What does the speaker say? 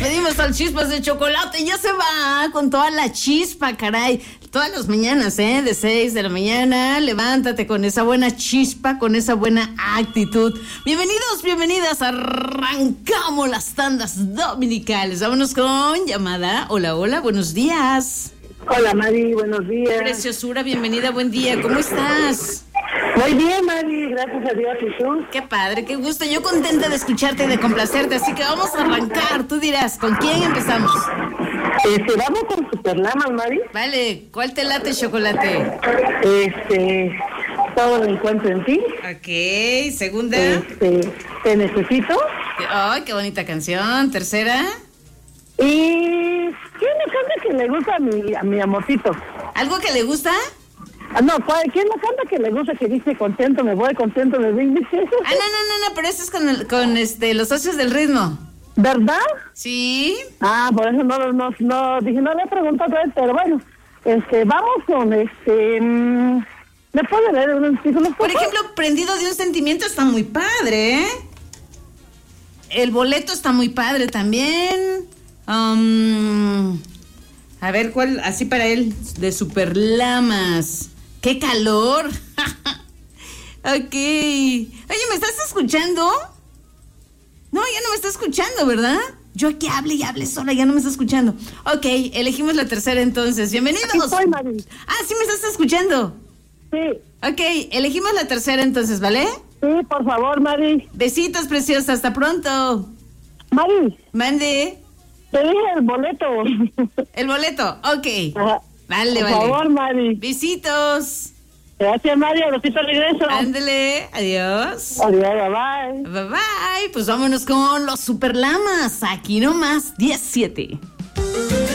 despedimos al Chispas de Chocolate. Ya se va con toda la chispa, caray. Todas las mañanas, de 6 de la mañana, levántate con esa buena chispa, con esa buena actitud. Bienvenidos, bienvenidas, arrancamos las tandas dominicales. Vámonos con llamada. Hola, hola, buenos días. Hola, Mari, buenos días. Preciosura, bienvenida, buen día, ¿cómo estás? Muy bien, Mari, gracias a Dios. ¿Y tú? Qué padre, qué gusto, yo contenta de escucharte y de complacerte, así que vamos a arrancar. Tú dirás, ¿con quién empezamos? Vamos con Superlamas, Mari. Vale, ¿cuál te late, Chocolate? Todo lo encuentro en ti. Ok, segunda. Te necesito. Ay, qué bonita canción. Tercera. Y ¿quién me canta que le gusta a mi amorcito? ¿Algo que le gusta? No, ¿quién me canta que le gusta, que dice contento me voy, contento me voy? No, pero eso es con los socios del ritmo. ¿Verdad? Sí. Por eso no dije, no le he preguntado a él, pero bueno, vamos con ¿me puede leer unos títulos? Por ejemplo, Prendido de un sentimiento está muy padre, ¿eh? El boleto está muy padre también. A ver, ¿cuál? Así para él, de Superlamas. ¡Qué calor! Ok. Oye, ¿me estás escuchando? No, ya no me está escuchando, ¿verdad? Yo aquí hable y hable sola, ya no me está escuchando. Ok, elegimos la tercera entonces. Bienvenidos. Aquí estoy, Mari. Sí me estás escuchando. Sí. Ok, elegimos la tercera entonces, ¿vale? Sí, por favor, Mari. Besitos, preciosa, hasta pronto. Mari. Mande. Te dije el boleto. El boleto, ok. Ajá. Vale. Por favor, Mari. Besitos. Gracias, Mari. A besito regreso. Ándele, adiós. Adiós, bye. Bye bye. Pues vámonos con los Superlamas. Aquí nomás, 17.